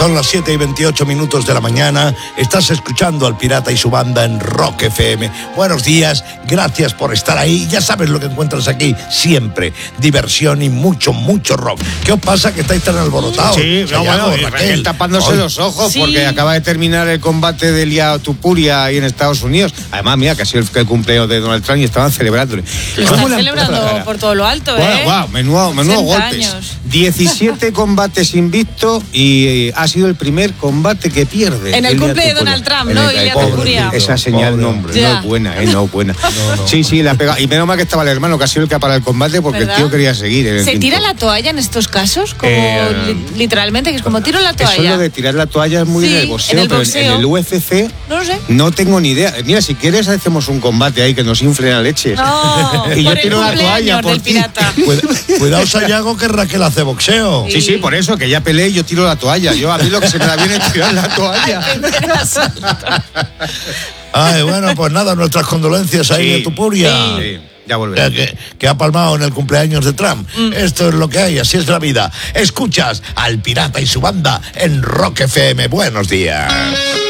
Son las 7:28 de la mañana. Estás escuchando al Pirata y su banda en Rock FM. Buenos días, gracias por estar ahí. Ya sabes lo que encuentras aquí siempre. Diversión y mucho, mucho rock. ¿Qué os pasa que estáis tan alborotados? Sí, Raquel tapándose los ojos porque acaba de terminar el combate de Ilia Topuria ahí en Estados Unidos. Además, mira, que ha sido el cumpleaños de Donald Trump y estaban celebrándole. Están celebrando por todo lo alto, Wow, menudo golpes. 17 combates invictos y ha sido el primer combate que pierde. En el cumple de Donald Trump, ¿no? Ilia Topuria. Esa señal, no es buena, no es buena. No. Sí, la pega. Y menos mal que estaba el hermano, que ha sido el que ha parado el combate, porque ¿verdad? El tío quería seguir. ¿Se tira la toalla en estos casos? Como literalmente, que es como tiro la toalla. Eso lo de tirar la toalla es muy del boxeo, pero en el UFC no lo sé. No tengo ni idea. Mira, si quieres hacemos un combate ahí que nos infle a leches. No, y yo tiro la toalla por ti. Cuidado, Sayago, que Raquel hace boxeo. Sí, por eso, que ya peleé y yo tiro la toalla. A mí lo que se me da bien es tirar la toalla. Ay, bueno, pues nada, nuestras condolencias a Ilia Topuria. Sí. Ya volverá. Que ha palmado en el cumpleaños de Trump. Esto es lo que hay, así es la vida. Escuchas al Pirata y su banda en Rock FM. Buenos días.